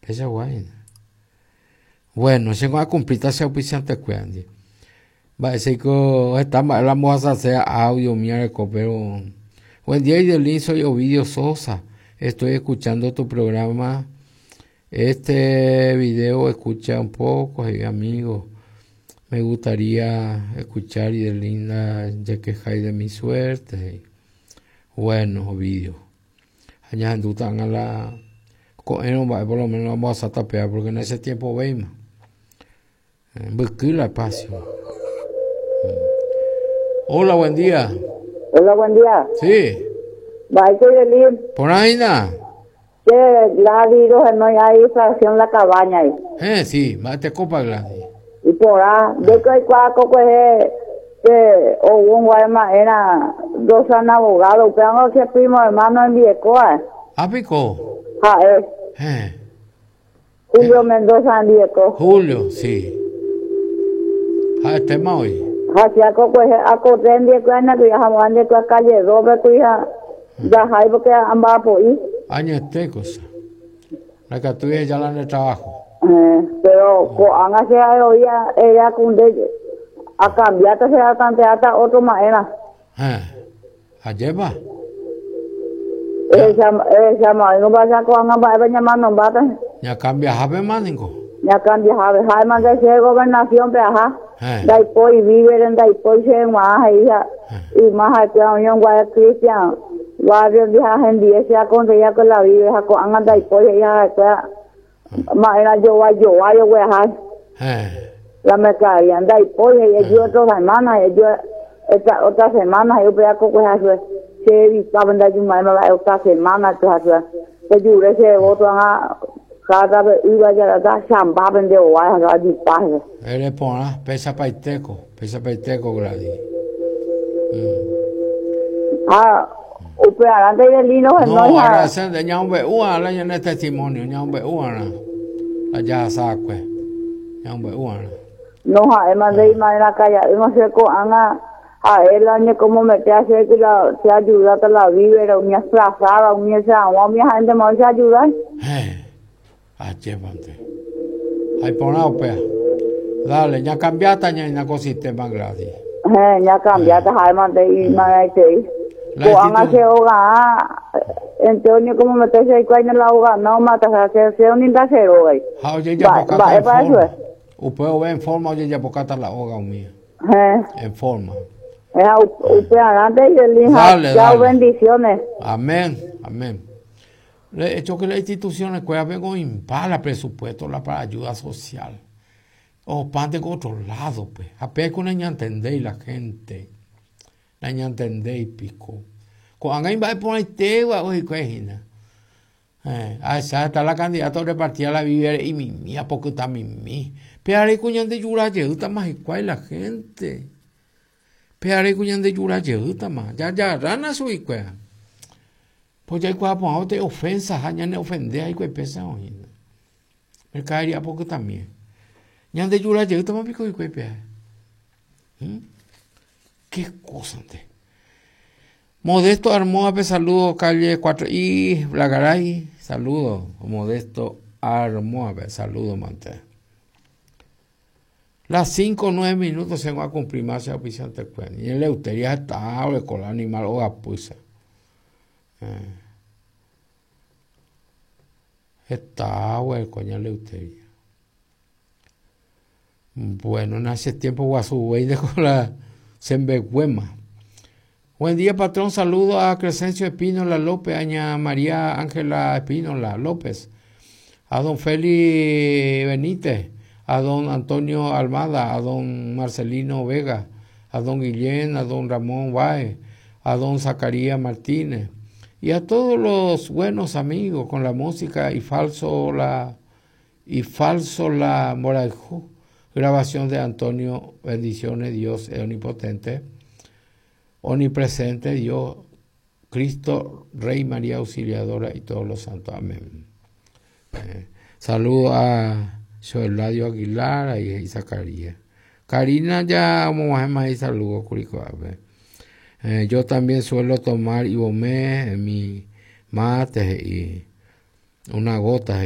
Esa guay. Bueno, se va a cumplir esa auspicio te cuente. Va a decir que estamos hablamos a hacer audio miércoles, pero buen día Idelín, soy Ovidio Sosa. Estoy escuchando tu programa. Este video escucha un poco, amigo. Me gustaría escuchar Idelín ya que hay de mi suerte. Bueno, Ovidio. Allá en Dután a la por lo menos vamos a tapear porque en ese tiempo veis busqué espacio. Hola, buen día. Hola, buen día. Sí. Vai que Idelín. Por ahí nada. Que Gladys, no hay fracción la cabaña ahí. Sí, más te copa Gladys. Y por ahí, de que hay cuatro que o un guayma era dos abogados, pero que primo hermano en Viecoa. ¿Ah, pico? Julio Mendoza en Vieco. Julio, sí. Tema hoy. Hacia coco a correr en Vieco, que ya jamás de la calle Robert, que ya hay porque ambas por ahí. Año cosa. La que tuve ya la en el trabajo. Pero han hecho ella con a cambiar se da hasta otro manera. ¿A lleva? Llama, no pasa con a llamar no bata. Ya cambia Jabe Mánico. Ya cambia Jabe, Jaime de ser gobernación, pero ajá. Da y vive en da y se más y más aquí a un guay cristian. Guardia de en 10 ya con ella con la vive con anda y ya era yo voy a la mercadería anda y yo otra semana yo otra semana yo voy a coger se visaba anda yo más otra semana que yo ese otro cada vez iba ya da chamba vende o a disparar él pone pesa paiteco Gladys. Upea de lino no ahora se de ñaumbe la en este testimonio ñaumbe allá saque ñaumbe no además de ir en la calle no sé cómo a él año como me te hace que la se ayuda a la vivera uñas plazada uñas a mi gente más se ayuda llévate ahí pone upea dale ya cambiaste ya cosiste más Gladys ya cambiaste además de ir más hace hogar Antonio como me te dice cuál es la hogar no mata se un indacero güey va eso upeo ve en forma oye ya porque está la hogar mía en forma upeo antes y el hijo bendiciones amén le hecho que las instituciones que vengo impala presupuesto para ayuda social o pan de otro lado pues apenas que no entendéis la gente la entendéis pico cuando alguien va a poner tegua o cuejina está la candidata de partida la vivir y mi mía porque está mi peare cuñan de yura está más igual la gente peare cuñan de yura está más ya rana su cueja pues ya cuando pongo de ofensas ya no ofender hay que pesa hoy me caería porque también ya de yura está más pico y cueja qué cosa antes. Modesto Armoape, saludos, calle 4 y Blagaray, saludos, Modesto Armoape, saludos, mante. Las 5:09 se va a cumplir más se oficial te cuento. Y en Leutería está con el animal o apuesa. Está coña Leutería. Bueno, en ese tiempo Guasubeide con la Sembehuema. Buen día, patrón. Saludo a Crescencio Espínola López, a doña María Ángela Espínola López, a don Félix Benítez, a don Antonio Almada, a don Marcelino Vega, a don Guillén, a don Ramón Báez, a don Zacarías Martínez y a todos los buenos amigos con la música y falso la Moraljú, grabación de Antonio. Bendiciones, Dios es omnipotente. Omnipresente Dios, Cristo, Rey, María Auxiliadora y todos los santos. Amén. Saludo a Joeladio Aguilar y Zacarías. Karina ya vamos a más y saludos. Yo también suelo tomar Ibomé en mi mate y una gota